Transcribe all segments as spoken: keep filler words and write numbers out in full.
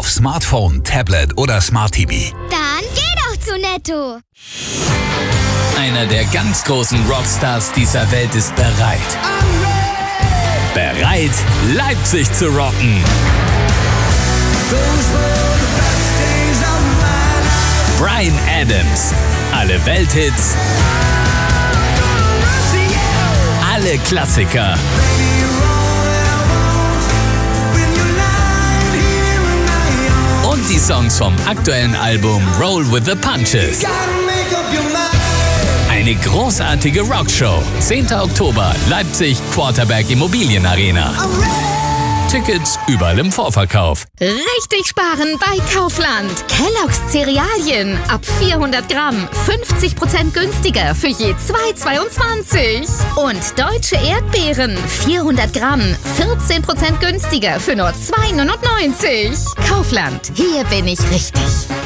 Auf Smartphone, Tablet oder Smart T V. Dann geh doch zu Netto. Einer der ganz großen Rockstars dieser Welt ist bereit. Bereit, Leipzig zu rocken. Bryan Adams. Alle Welthits. Alle Klassiker. Und die Songs vom aktuellen Album Roll with the Punches. Eine großartige Rockshow. zehnter Oktober, Leipzig, Quarterberg Immobilienarena. Tickets überall im Vorverkauf. Richtig sparen bei Kaufland. Kellogg's Cerealien ab vierhundert Gramm fünfzig Prozent günstiger für je zwei Euro zweiundzwanzig. Und deutsche Erdbeeren vierhundert Gramm vierzehn Prozent günstiger für nur zwei Euro neunundneunzig. Kaufland, hier bin ich richtig.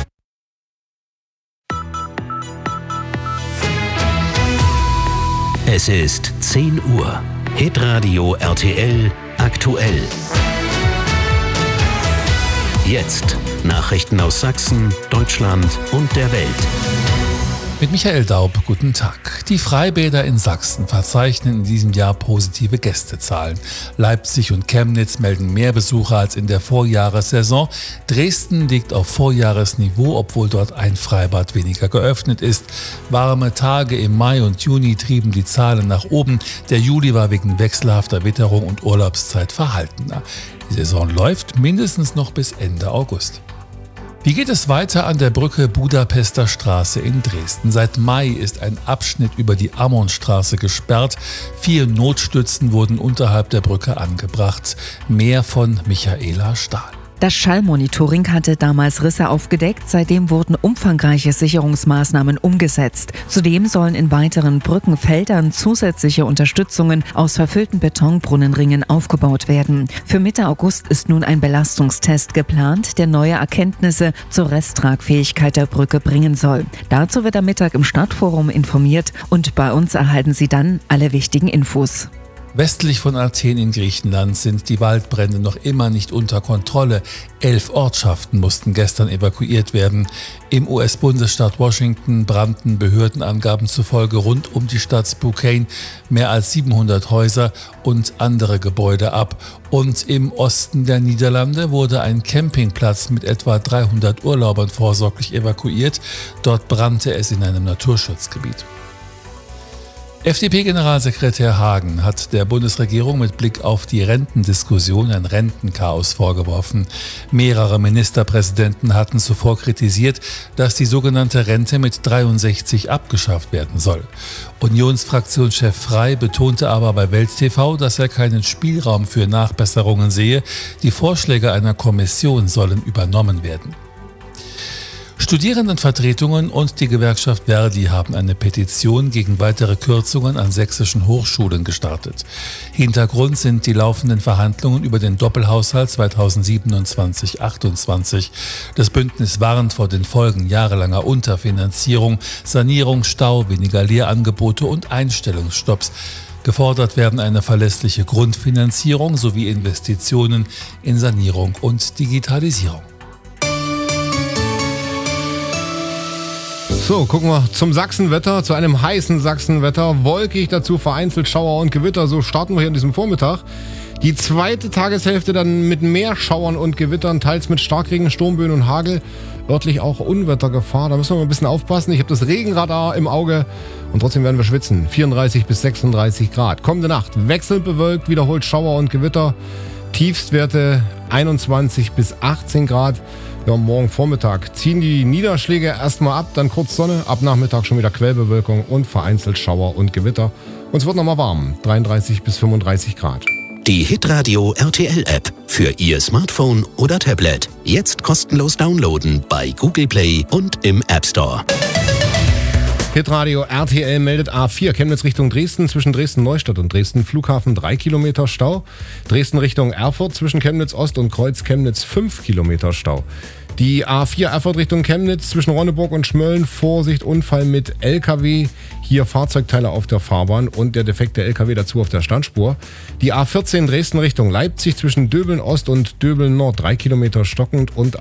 Es ist zehn Uhr. Hitradio R T L aktuell. Jetzt Nachrichten aus Sachsen, Deutschland und der Welt. Mit Michael Daub, guten Tag. Die Freibäder in Sachsen verzeichnen in diesem Jahr positive Gästezahlen. Leipzig und Chemnitz melden mehr Besucher als in der Vorjahressaison. Dresden liegt auf Vorjahresniveau, obwohl dort ein Freibad weniger geöffnet ist. Warme Tage im Mai und Juni trieben die Zahlen nach oben. Der Juli war wegen wechselhafter Witterung und Urlaubszeit verhaltener. Die Saison läuft mindestens noch bis Ende August. Wie geht es weiter an der Brücke Budapester Straße in Dresden? Seit Mai ist ein Abschnitt über die Ammonstraße gesperrt. Vier Notstützen wurden unterhalb der Brücke angebracht. Mehr von Michaela Stahl. Das Schallmonitoring hatte damals Risse aufgedeckt, seitdem wurden umfangreiche Sicherungsmaßnahmen umgesetzt. Zudem sollen in weiteren Brückenfeldern zusätzliche Unterstützungen aus verfüllten Betonbrunnenringen aufgebaut werden. Für Mitte August ist nun ein Belastungstest geplant, der neue Erkenntnisse zur Resttragfähigkeit der Brücke bringen soll. Dazu wird am Mittag im Stadtforum informiert und bei uns erhalten Sie dann alle wichtigen Infos. Westlich von Athen in Griechenland sind die Waldbrände noch immer nicht unter Kontrolle. Elf Ortschaften mussten gestern evakuiert werden. Im U S-Bundesstaat Washington brannten Behördenangaben zufolge rund um die Stadt Spokane mehr als siebenhundert Häuser und andere Gebäude ab. Und im Osten der Niederlande wurde ein Campingplatz mit etwa dreihundert Urlaubern vorsorglich evakuiert. Dort brannte es in einem Naturschutzgebiet. F D P-Generalsekretär Hagen hat der Bundesregierung mit Blick auf die Rentendiskussion ein Rentenchaos vorgeworfen. Mehrere Ministerpräsidenten hatten zuvor kritisiert, dass die sogenannte Rente mit dreiundsechzig abgeschafft werden soll. Unionsfraktionschef Frey betonte aber bei Welt T V, dass er keinen Spielraum für Nachbesserungen sehe. Die Vorschläge einer Kommission sollen übernommen werden. Studierendenvertretungen und die Gewerkschaft Verdi haben eine Petition gegen weitere Kürzungen an sächsischen Hochschulen gestartet. Hintergrund sind die laufenden Verhandlungen über den Doppelhaushalt zweitausendsiebenundzwanzig achtundzwanzig. Das Bündnis warnt vor den Folgen jahrelanger Unterfinanzierung, Sanierung, Stau, weniger Lehrangebote und Einstellungsstopps. Gefordert werden eine verlässliche Grundfinanzierung sowie Investitionen in Sanierung und Digitalisierung. So, gucken wir zum Sachsenwetter, zu einem heißen Sachsenwetter. Wolkig, dazu vereinzelt Schauer und Gewitter. So starten wir hier an diesem Vormittag. Die zweite Tageshälfte dann mit mehr Schauern und Gewittern, teils mit Starkregen, Sturmböen und Hagel. Örtlich auch Unwettergefahr. Da müssen wir mal ein bisschen aufpassen. Ich habe das Regenradar im Auge und trotzdem werden wir schwitzen. vierunddreißig bis sechsunddreißig Grad. Kommende Nacht wechselnd bewölkt, wiederholt Schauer und Gewitter. Tiefstwerte einundzwanzig bis achtzehn Grad. Ja, morgen Vormittag ziehen die Niederschläge erstmal ab, dann kurz Sonne, ab Nachmittag schon wieder Quellbewölkung und vereinzelt Schauer und Gewitter. Und es wird nochmal warm, dreiunddreißig bis fünfunddreißig Grad. Die Hitradio R T L-App für Ihr Smartphone oder Tablet. Jetzt kostenlos downloaden bei Google Play und im App Store. Hitradio R T L meldet A vier, Chemnitz Richtung Dresden, zwischen Dresden-Neustadt und Dresden-Flughafen drei Kilometer Stau. Dresden Richtung Erfurt, zwischen Chemnitz Ost und Kreuz Chemnitz fünf Kilometer Stau. Die A vier Erfurt Richtung Chemnitz, zwischen Ronneburg und Schmölln, Vorsicht, Unfall mit L K W. Hier Fahrzeugteile auf der Fahrbahn und der defekte L K W dazu auf der Standspur. Die A vierzehn Dresden Richtung Leipzig, zwischen Döbeln Ost und Döbeln Nord drei Kilometer stockend und